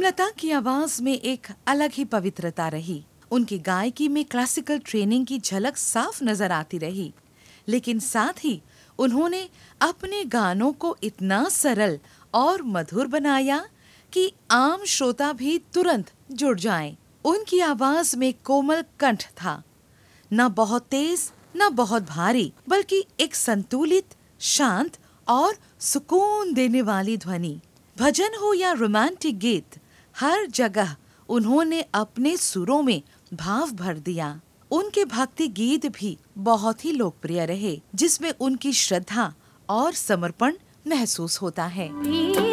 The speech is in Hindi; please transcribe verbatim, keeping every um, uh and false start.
हेमलता की आवाज में एक अलग ही पवित्रता रही। उनकी गायकी में क्लासिकल ट्रेनिंग की झलक साफ नजर आती रही, लेकिन साथ ही उन्होंने अपने गानों को इतना सरल और मधुर बनाया कि आम श्रोता भी तुरंत जुड़ जाएं। उनकी आवाज में कोमल कंठ था, न बहुत तेज न बहुत भारी, बल्कि एक संतुलित, शांत और सुकून देने वाली ध्वनि। भजन हो या रोमांटिक गीत, हर जगह उन्होंने अपने सुरों में भाव भर दिया। उनके भक्ति गीत भी बहुत ही लोकप्रिय रहे, जिसमें उनकी श्रद्धा और समर्पण महसूस होता है।